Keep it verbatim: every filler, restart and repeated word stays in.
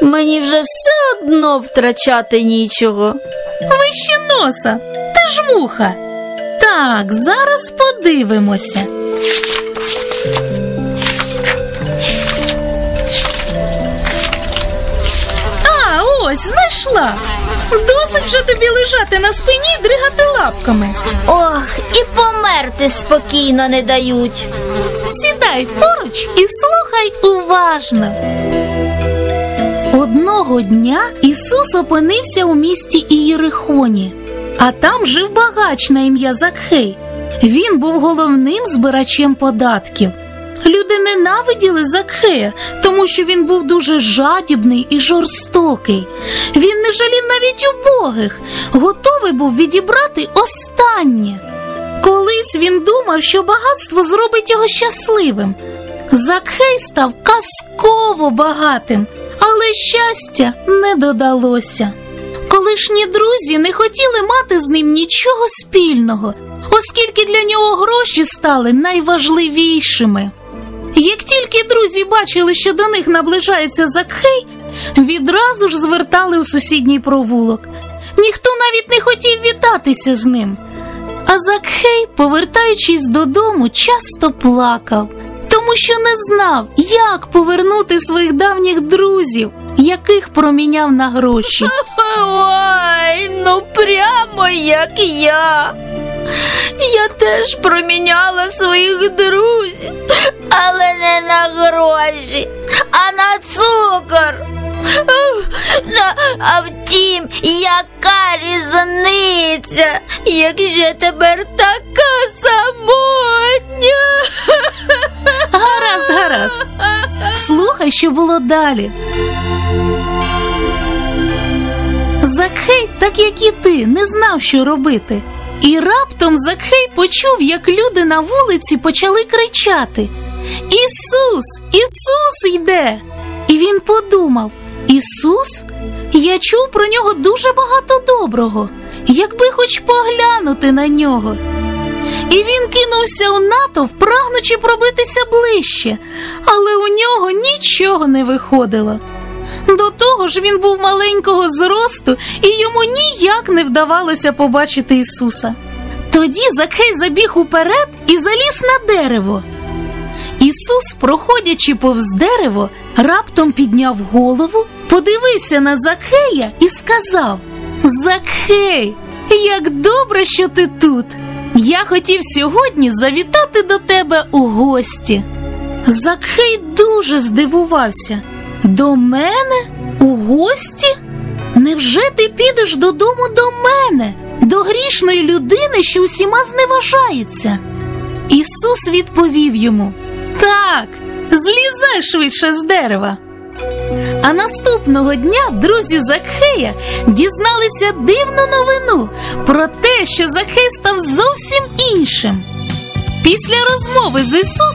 Мені вже все одно втрачати нічого. Вище носа, ти ж муха. Так, зараз подивимося. А, ось, знайшла. Досить вже тобі лежати на спині і дригати лапками. Ох, і померти спокійно не дають. Сідай поруч і слухай уважно. Одного дня Ісус опинився у місті Ієрихоні, а там жив багач на ім'я Закхей. Він був головним збирачем податків. Люди ненавиділи Закхея, тому що він був дуже жадібний і жорстокий. Він не жалів навіть убогих, готовий був відібрати останнє. Колись він думав, що багатство зробить його щасливим. Закхей став казково багатим, але щастя не додалося. Колишні друзі не хотіли мати з ним нічого спільного, оскільки для нього гроші стали найважливішими. Як тільки друзі бачили, що до них наближається Закхей, відразу ж звертали у сусідній провулок. Ніхто навіть не хотів вітатися з ним. А Закхей, повертаючись додому, часто плакав, тому що не знав, як повернути своїх давніх друзів, яких проміняв на гроші. Ой, ну прямо як я. Я теж проміняла своїх друзів, але не на гроші, а на цукор. На, а втім, яка різниця, якщо я тепер така самотня. Гаразд, гаразд. Слухай, що було далі. Закхей, так як і ти, не знав, що робити. І раптом Закхей почув, як люди на вулиці почали кричати: «Ісус! Ісус йде!» І він подумав: «Ісус? Я чув про нього дуже багато доброго, якби хоч поглянути на нього». І він кинувся у натовп, прагнучи пробитися ближче, але у нього нічого не виходило. До того ж він був маленького зросту, і йому ніяк не вдавалося побачити Ісуса. Тоді Закхей забіг уперед і заліз на дерево. Ісус, проходячи повз дерево, раптом підняв голову, подивився на Закхея і сказав: «Закхей, як добре, що ти тут! Я хотів сьогодні завітати до тебе у гості». Закхей дуже здивувався. «До мене? У гості? Невже ти підеш додому до мене, до грішної людини, що усіма зневажається?» Ісус відповів йому: «Так, злізай швидше з дерева». А наступного дня друзі Закхея дізналися дивну новину про те, що Закхей став зовсім іншим. Після розмови з Ісусом